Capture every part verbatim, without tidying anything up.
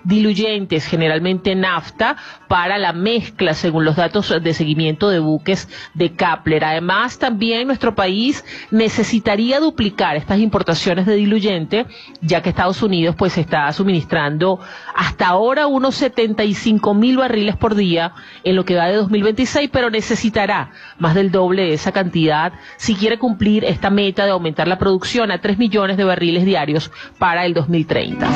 diluyentes, generalmente nafta, para la mezcla, según los datos de seguimiento de buques de Cappler. Además, también nuestro país necesitaría duplicar estas importaciones de diluyente, ya que Estados Unidos pues está suministrando hasta ahora unos setenta y cinco mil barriles por día en lo que va de dos mil veintiséis, pero necesitará más del doble de esa cantidad si quiere cumplir esta meta de aumentar la producción a tres millones de barriles diarios para el dos mil treinta.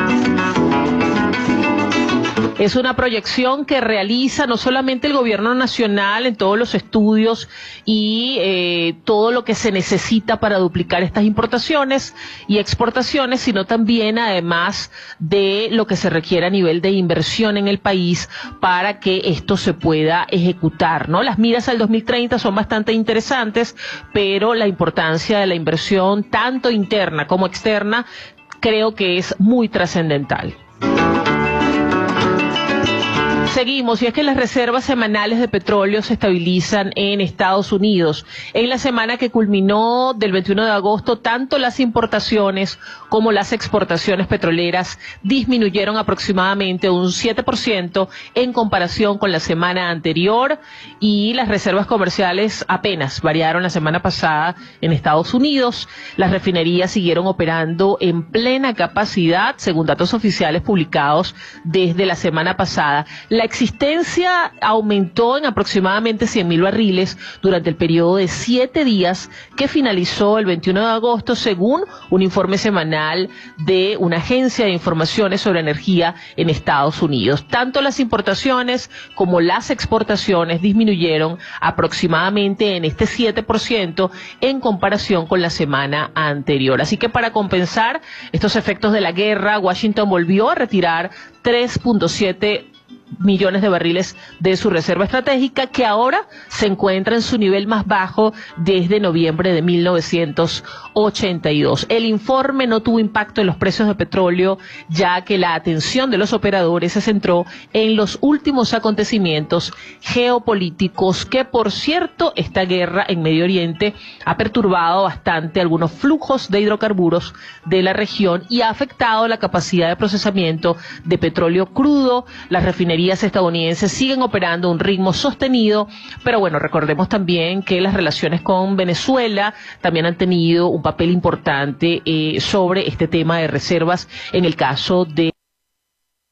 Es una proyección que realiza no solamente el gobierno nacional en todos los estudios y eh, todo lo que se necesita para duplicar estas importaciones y exportaciones, sino también además de lo que se requiere a nivel de inversión en el país para que esto se pueda ejecutar, ¿no? Las miras al dos mil treinta son bastante interesantes, pero la importancia de la inversión, tanto interna como externa, creo que es muy trascendental. Seguimos, y es que las reservas semanales de petróleo se estabilizan en Estados Unidos. En la semana que culminó del veintiuno de agosto, tanto las importaciones como las exportaciones petroleras disminuyeron aproximadamente un siete por ciento en comparación con la semana anterior, y las reservas comerciales apenas variaron la semana pasada en Estados Unidos. Las refinerías siguieron operando en plena capacidad, según datos oficiales publicados desde la semana pasada. La existencia aumentó en aproximadamente cien mil barriles durante el periodo de siete días que finalizó el veintiuno de agosto, según un informe semanal de una agencia de informaciones sobre energía en Estados Unidos. Tanto las importaciones como las exportaciones disminuyeron aproximadamente en este siete por ciento en comparación con la semana anterior. Así que para compensar estos efectos de la guerra, Washington volvió a retirar tres punto siete millones de barriles de su reserva estratégica, que ahora se encuentra en su nivel más bajo desde noviembre de mil novecientos ochenta y dos. El informe no tuvo impacto en los precios de petróleo, ya que la atención de los operadores se centró en los últimos acontecimientos geopolíticos, que por cierto, esta guerra en Medio Oriente ha perturbado bastante algunos flujos de hidrocarburos de la región y ha afectado la capacidad de procesamiento de petróleo crudo. Las refinerías estadounidenses siguen operando a un ritmo sostenido, pero bueno, recordemos también que las relaciones con Venezuela también han tenido un papel importante eh, sobre este tema de reservas en el caso de